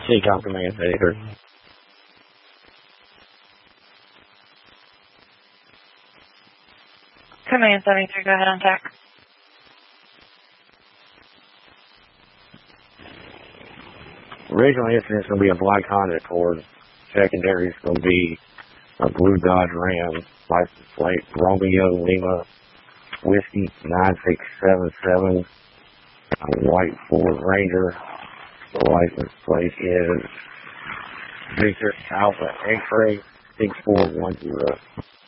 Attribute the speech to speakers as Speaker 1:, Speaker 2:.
Speaker 1: TCOM Command 33.
Speaker 2: Command 73, go ahead on TAC.
Speaker 1: Original incident is going to be a black Honda Accord. Secondary is going to be a blue Dodge Ram. License plate Romeo Lima Whiskey 9677. A white Ford Ranger. The license plate is Victor Alpha X-Ray 6410.